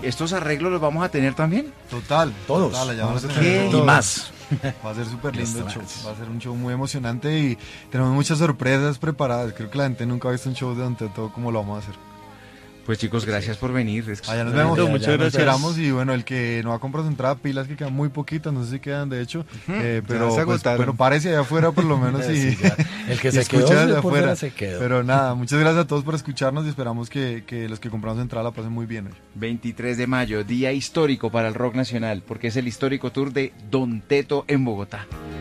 ¿estos arreglos los vamos a tener también? Total, todos. Total, allá vamos a ¿Qué? tener Y todo. más. Va a ser súper lindo el show, va a ser un show muy emocionante y tenemos muchas sorpresas preparadas. Creo que la gente nunca ha visto un show de Don Teto como lo vamos a hacer. Pues chicos, gracias por venir. Allá nos vemos, muchas nos gracias. esperamos y bueno, el que no ha comprado su entrada, pilas que quedan muy poquitas, no sé si quedan de hecho, pero se pues, agotaron. bueno, párese allá afuera por lo menos y, Sí, ya. El que y se quedó escucha desde por afuera. fuera se quedó. Pero nada, muchas gracias a todos por escucharnos y esperamos que los que compramos su entrada la pasen muy bien hoy. 23 de mayo, día histórico para el rock nacional, porque es el histórico tour de Don Teto en Bogotá.